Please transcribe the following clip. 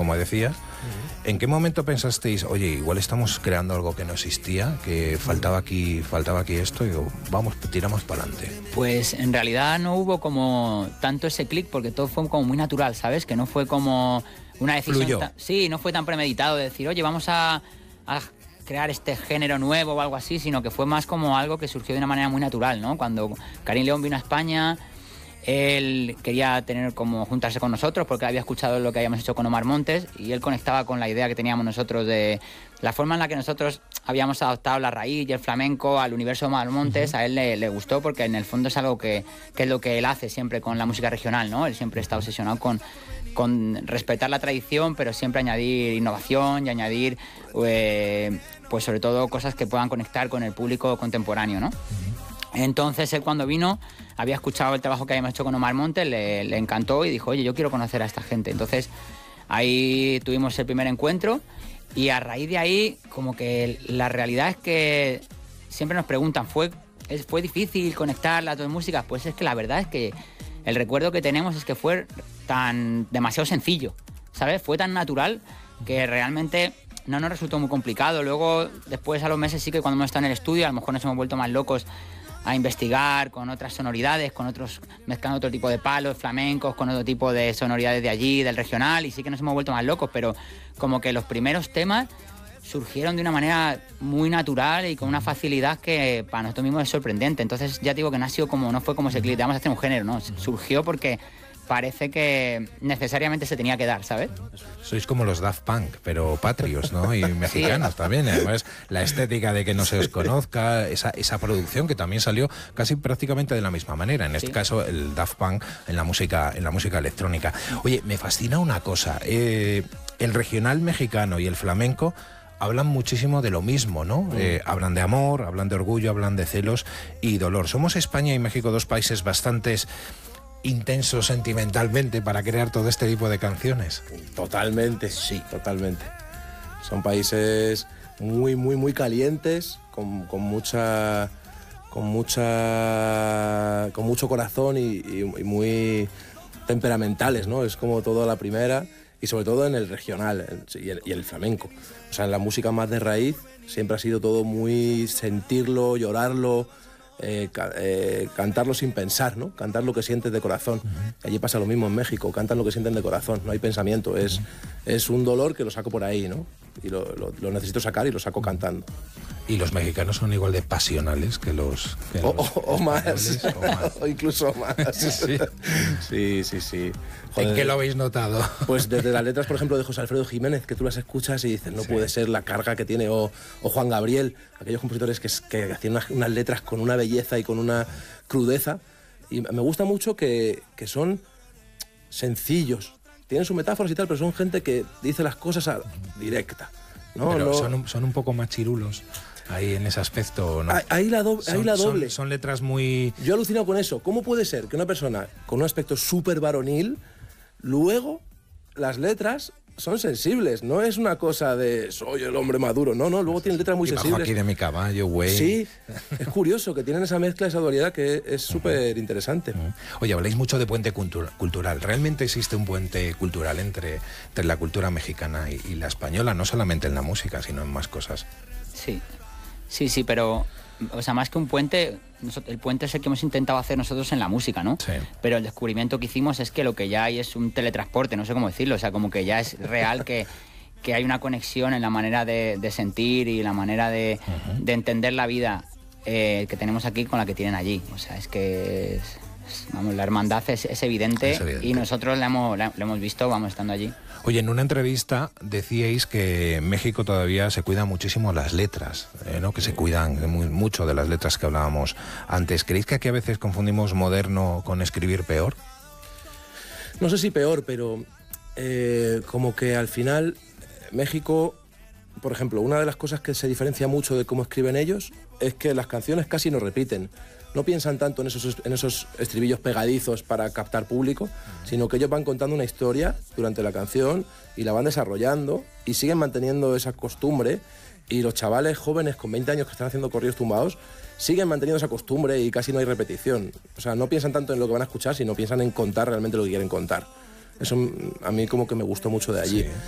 como decías. ¿En qué momento pensasteis, oye, igual estamos creando algo que no existía, que faltaba aquí esto, y digo, vamos, tiramos para adelante? Pues en realidad no hubo como tanto ese clic, porque todo fue como muy natural, ¿sabes? Que no fue como una decisión... Sí, no fue tan premeditado de decir, oye, vamos a crear este género nuevo o algo así, sino que fue más como algo que surgió de una manera muy natural, ¿no? Cuando Karim León vino a España, él quería juntarse con nosotros porque había escuchado lo que habíamos hecho con Omar Montes, y él conectaba con la idea que teníamos nosotros de la forma en la que nosotros habíamos adaptado la raíz y el flamenco al universo de Omar Montes. A él le gustó, porque en el fondo es algo que es lo que él hace siempre con la música regional, ¿no? Él siempre está obsesionado con respetar la tradición, pero siempre añadir innovación y añadir pues sobre todo cosas que puedan conectar con el público contemporáneo, ¿no? Entonces él, cuando vino, había escuchado el trabajo que habíamos hecho con Omar Montes, le encantó y dijo, oye, yo quiero conocer a esta gente. Entonces ahí tuvimos el primer encuentro, y a raíz de ahí, como que la realidad es que siempre nos preguntan, ¿fue difícil conectar las dos músicas? Pues es que la verdad es que el recuerdo que tenemos es que fue demasiado sencillo, ¿sabes? Fue tan natural que realmente no nos resultó muy complicado. Luego, después, a los meses, sí que cuando hemos estado en el estudio, a lo mejor nos hemos vuelto más locos a investigar con otras sonoridades, mezclando otro tipo de palos flamencos, con otro tipo de sonoridades de allí, del regional, y sí que nos hemos vuelto más locos, pero como que los primeros temas surgieron de una manera muy natural y con una facilidad que para nosotros mismos es sorprendente. Entonces ya te digo que no fue como ese clip, vamos a hacer un género, ¿no? Surgió porque parece que necesariamente se tenía que dar, ¿sabes? Sois como los Daft Punk, pero patrios, ¿no? Y mexicanos también. Además, la estética de que no se os conozca, esa producción que también salió casi prácticamente de la misma manera. En este caso, el Daft Punk en la música electrónica. Oye, me fascina una cosa. El regional mexicano y el flamenco hablan muchísimo de lo mismo, ¿no? Hablan de amor, hablan de orgullo, hablan de celos y dolor. Somos España y México dos países bastantes intensos sentimentalmente para crear todo este tipo de canciones. Totalmente, sí, totalmente. Son países muy, muy, muy calientes, con mucho corazón y muy temperamentales, ¿no? Es como todo a la primera, y sobre todo en el regional y el flamenco. O sea, en la música más de raíz siempre ha sido todo muy sentirlo, llorarlo, cantarlo sin pensar, ¿no? Cantar lo que sientes de corazón. Allí pasa lo mismo en México, cantan lo que sienten de corazón, no hay pensamiento, es un dolor que lo saco por ahí, ¿no? Y lo necesito sacar y lo saco cantando. ¿Y los mexicanos son igual de pasionales que los o más, o incluso más? Sí. Sí. Joder. ¿En qué lo habéis notado? Pues desde las letras, por ejemplo, de José Alfredo Jiménez, que tú las escuchas y dices, no puede ser la carga que tiene, o Juan Gabriel, aquellos compositores que hacían unas letras con una belleza y con una crudeza. Y me gusta mucho que son sencillos, tienen sus metáforas y tal, pero son gente que dice las cosas directa, ¿no? Pero son un poco machirulos ahí en ese aspecto, ¿no? Ahí la doble. Son letras muy... Yo he alucinado con eso. ¿Cómo puede ser que una persona con un aspecto súper varonil, luego las letras son sensibles? No es una cosa de soy el hombre maduro, no, luego tienen letras muy sensibles. Bajo aquí de mi caballo, güey. Sí, es curioso que tienen esa mezcla, esa dualidad que es súper interesante. Oye, habláis mucho de puente cultural. ¿Realmente existe un puente cultural entre la cultura mexicana y la española? No solamente en la música, sino en más cosas. Sí, pero, o sea, más que un puente, el puente es el que hemos intentado hacer nosotros en la música, ¿no? Sí. Pero el descubrimiento que hicimos es que lo que ya hay es un teletransporte, no sé cómo decirlo, o sea, como que ya es real que hay una conexión en la manera de sentir y la manera de entender la vida que tenemos aquí con la que tienen allí. O sea, es que vamos, la hermandad es evidente, y nosotros la hemos visto, vamos, estando allí. Oye, en una entrevista decíais que en México todavía se cuidan muchísimo las letras, ¿no? Que se cuidan mucho de las letras que hablábamos antes. ¿Creéis que aquí a veces confundimos moderno con escribir peor? No sé si peor, pero como que al final México, por ejemplo, una de las cosas que se diferencia mucho de cómo escriben ellos es que las canciones casi no repiten. No piensan tanto en esos estribillos pegadizos para captar público, sino que ellos van contando una historia durante la canción y la van desarrollando y siguen manteniendo esa costumbre, y los chavales jóvenes con 20 años que están haciendo corridos tumbados siguen manteniendo esa costumbre y casi no hay repetición. O sea, no piensan tanto en lo que van a escuchar, sino piensan en contar realmente lo que quieren contar. Eso a mí como que me gustó mucho de allí. Sí.